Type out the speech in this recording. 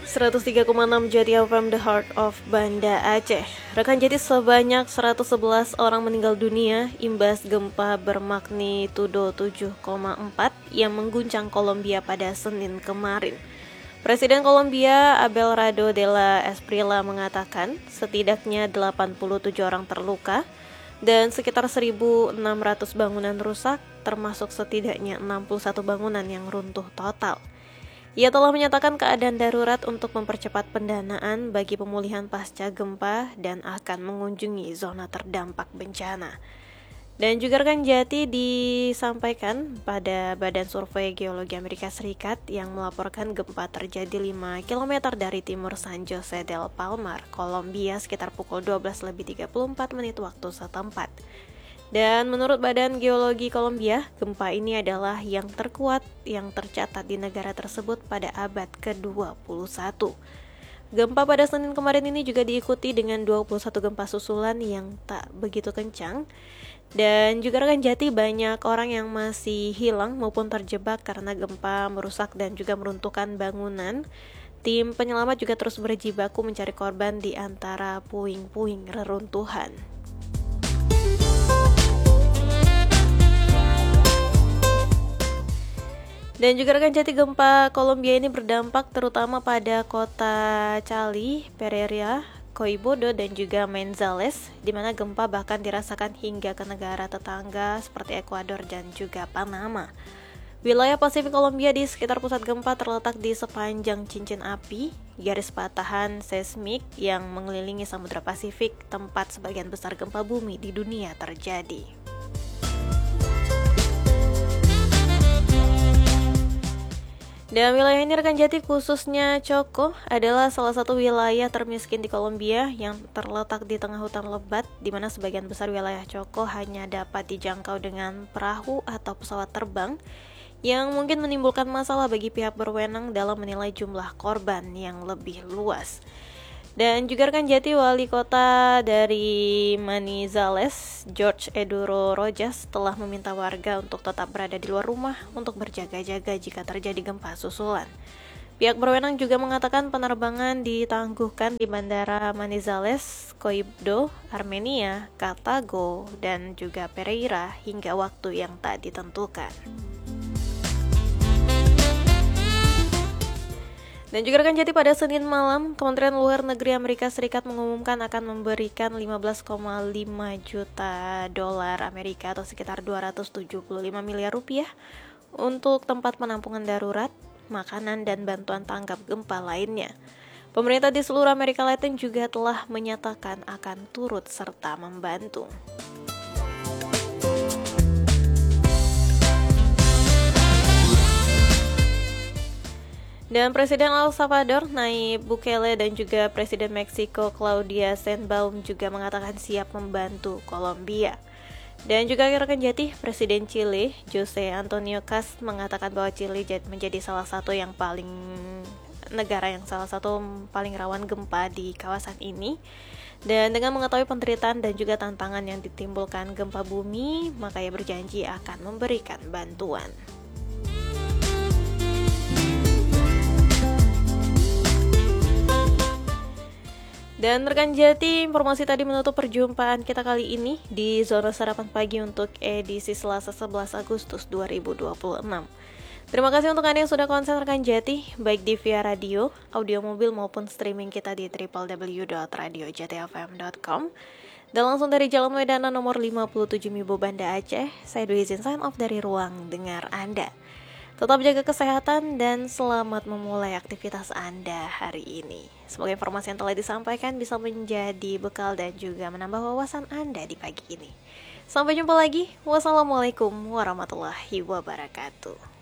103,6 Jati FM The Heart of Banda Aceh. Rekan Jati, sebanyak 111 orang meninggal dunia imbas gempa bermagnitudo 7,4 yang mengguncang Kolombia pada Senin kemarin. Presiden Kolombia Abelardo de la Espriella mengatakan setidaknya 87 orang terluka dan sekitar 1.600 bangunan rusak, termasuk setidaknya 61 bangunan yang runtuh total. Ia telah menyatakan keadaan darurat untuk mempercepat pendanaan bagi pemulihan pasca gempa dan akan mengunjungi zona terdampak bencana. Dan juga rekan Jati disampaikan pada Badan Survei Geologi Amerika Serikat yang melaporkan gempa terjadi 5 km dari timur San Jose del Palmar, Kolombia sekitar pukul 12:34 waktu setempat. Dan menurut Badan Geologi Kolombia, gempa ini adalah yang terkuat yang tercatat di negara tersebut pada abad ke-21. Gempa pada Senin kemarin ini juga diikuti dengan 21 gempa susulan yang tak begitu kencang. Dan juga rekan Jati, banyak orang yang masih hilang maupun terjebak karena gempa merusak dan juga meruntuhkan bangunan. Tim penyelamat juga terus berjibaku mencari korban di antara puing-puing reruntuhan. Dan juga rekan Jati, gempa Kolombia ini berdampak terutama pada kota Cali, Pereira, Coibodo, dan juga Manizales, di mana gempa bahkan dirasakan hingga ke negara tetangga seperti Ekuador dan juga Panama. Wilayah Pasifik Kolombia di sekitar pusat gempa terletak di sepanjang cincin api, garis patahan seismik yang mengelilingi Samudra Pasifik, tempat sebagian besar gempa bumi di dunia terjadi. Dan wilayah ini rekan Jati, khususnya Choco, adalah salah satu wilayah termiskin di Kolombia yang terletak di tengah hutan lebat, di mana sebagian besar wilayah Choco hanya dapat dijangkau dengan perahu atau pesawat terbang, yang mungkin menimbulkan masalah bagi pihak berwenang dalam menilai jumlah korban yang lebih luas. Dan juga rekan Jati, wali kota dari Manizales, Jorge Eduro Rojas, telah meminta warga untuk tetap berada di luar rumah untuk berjaga-jaga jika terjadi gempa susulan. Pihak berwenang juga mengatakan penerbangan ditangguhkan di Bandara Manizales, Coibodo, Armenia, Cartago, dan juga Pereira hingga waktu yang tak ditentukan. Dan juga rekan Jati, pada Senin malam, Kementerian Luar Negeri Amerika Serikat mengumumkan akan memberikan 15,5 juta dolar Amerika atau sekitar 275 miliar rupiah untuk tempat penampungan darurat, makanan, dan bantuan tanggap gempa lainnya. Pemerintah di seluruh Amerika Latin juga telah menyatakan akan turut serta membantu. Dan Presiden El Salvador, Nayib Bukele, dan juga Presiden Meksiko, Claudia Sheinbaum, juga mengatakan siap membantu Kolombia. Dan juga rekan Jati, Presiden Chile, Jose Antonio Cast, mengatakan bahwa Chile menjadi salah satu paling rawan gempa di kawasan ini. Dan dengan mengetahui penderitaan dan juga tantangan yang ditimbulkan gempa bumi, maka ia berjanji akan memberikan bantuan. Dan rekan Jati, informasi tadi menutup perjumpaan kita kali ini di Zona Sarapan Pagi untuk edisi Selasa 11 Agustus 2026. Terima kasih untuk Anda yang sudah konsen rekan Jati, baik di via radio, audio mobil maupun streaming kita di www.radiojatfm.com. Dan langsung dari Jalan Wedana nomor 57 Mibo, Banda Aceh, saya Dwi izin sign off dari ruang dengar Anda. Tetap jaga kesehatan dan selamat memulai aktivitas Anda hari ini. Semoga informasi yang telah disampaikan bisa menjadi bekal dan juga menambah wawasan Anda di pagi ini. Sampai jumpa lagi. Wassalamualaikum warahmatullahi wabarakatuh.